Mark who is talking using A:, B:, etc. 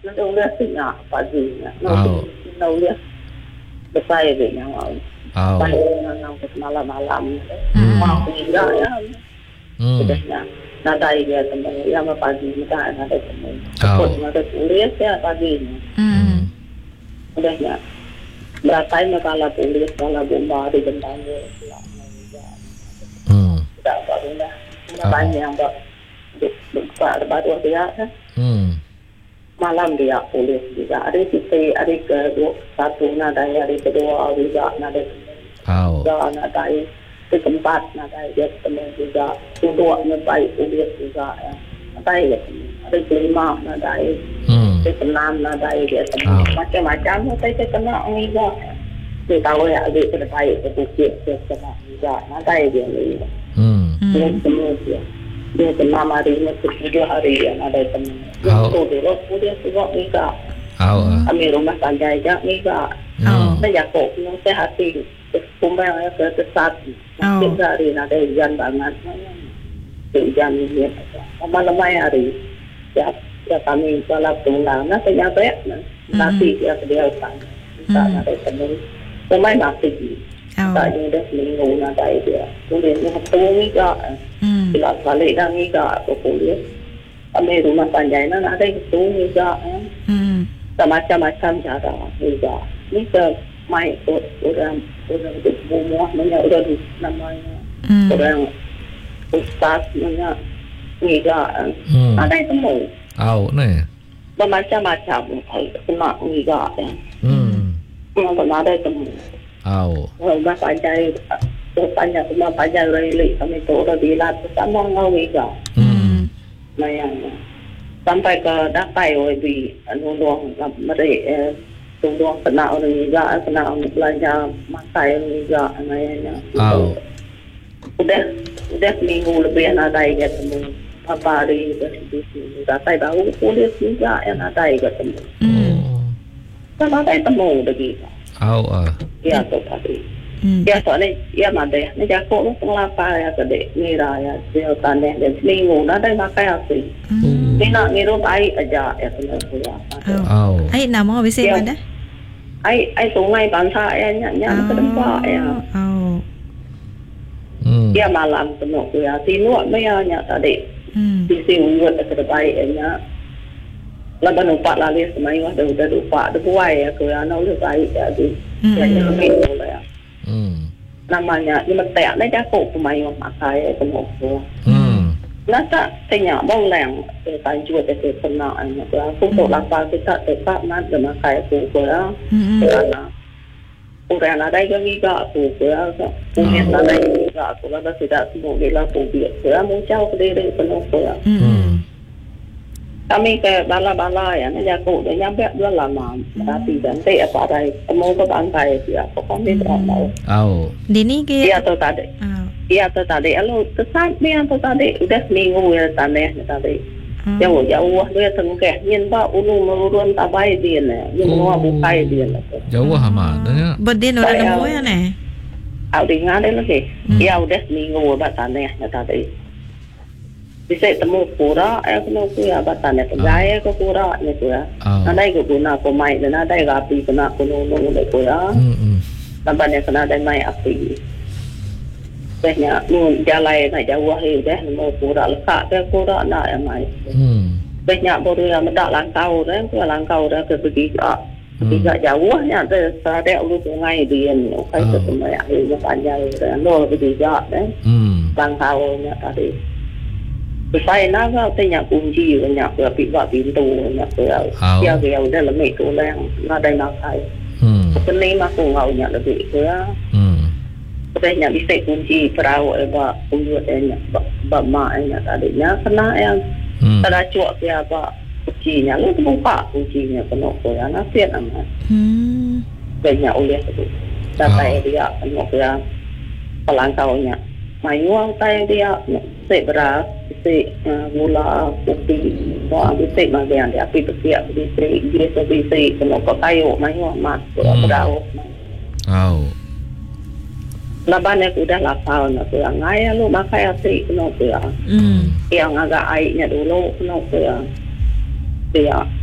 A: udah sinya paginya. Nah udah besar dia yang nang malam-malam. Mau enggak ya. Sudahnya. Nah dari dia teman yang pagi kita ada teman. Ada kuliah ya paginya. Udahnya. Beratain kalau tulis kalau bomba di jembatan tidak barulah banyak buka baru dia kan malam dia tulis juga ada satu nada hari kedua juga nada nada di tempat nada dia teman juga dua baik tulis juga ya ada kelima nada enam nada dia macam-macam saya kena juga dia tahu ya dia terbaik sedikit kena juga nada dia ni semua dia kena hari ni 2 hari yang ada teman dulu dia juga juga kami rumah panjang juga saya kok sehat kumbang ke sesat tiga hari ada hujan banget hujan ini malam hari ya kami kalau pulang nak nyampe nanti dia kedepan tak ada teman pemain masih tak ada seminggu nanti dia kemudian ketemu juga bila balik dah juga kuliah kami rumah panjang ada ketemu juga macam-macam cara juga ni ke mai orang semua orang namanya orang ustaz namanya juga ada semua
B: ni
A: macam-macam kena juga ada semua rumah panjang rumah panjang reli kami tu orang bilang sama ngau juga mayang sampai ke dapai di nulung mereka tolong kena orang juga kena orang belanja makai juga mayangnya udah seminggu lebih ada ketemu apa hari di sini dapai baru polis juga yang ada ketemu kan ada ketemu begitu ya tu tadi ya soalnya ya ada ni jago pengelapa ya gede nira ya dia tanah dan seminggu ada makai apa ni nak ngiru baik aja ya semua
C: ai nama bisa mana
A: ai sungai bangsa ya nya ke tempat ya dia malam penuh ya tinu nya tadi di sini buat terbaik nya laban umpat lali semai udah lupa buai ya ke anak udah baik ya di ya gitu ya namanya ni metek ni jago pemain makai semua nasa tanya bau lang kan jual ke kena nya aku tu lapar kita tetap nak makai aku ya kerana orang ada yang juga aku ya punya ada juga aku ada tidak semua bila aku biar ya muncul ke diri penuh ya kami ke bala-bala ya ni jago dia nyampe 2 lama tapi nanti apa ada temu ke pantai dia kami berapa
C: dini ke
A: dia tu tadi iya tu tadi lalu kesat dia tu tadi udah seminggu ya tanah tadi jauh dia tengah nyen ba ulu merun tabai dia ni semua bukai dia
B: jauh hama dah
C: berdin orang nemu ya ne
A: dengar dia lagi iya udah seminggu ba tanah tadi bisa temu pura kena ya ba tanah gaya ke pura ni tu ya ada ke guna ko mai dan ada api kena kuno ni ko ya tampaknya kena ada mai api banyak jalan nak jauh dah mau pura lekat ke pura nak yang mai banyak baru yang mendak langkau dah ke pergi jauhnya ada ada ulu sungai dia kai ke semua air panjang dan lo pergi dah langkau nya tadi saya nak tanya kunci banyak ke pintu banyak ke dia udah lemah tu yang ada makai kini aku ngaunya lebih ya saya bisa kunci perahu apa kunjutnya mak tadinya kena yang pada cuak siapa kuncinya lu buka kuncinya penuh ya nasihat amat banyak oleh itu sampai dia penuh ya pelangkaunya mayuang tay dia beras gula putih bisa bagian dia api bersiap bisa penuh kayu mayuang mat perahu laban aku udah lapar nak ya ngaya lu makai asyik kena ya yang agak airnya dulu kena ya dia